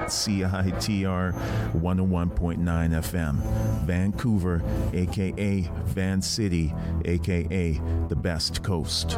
CITR 101.9 FM. Vancouver, a.k.a. Van City, a.k.a. the best coast.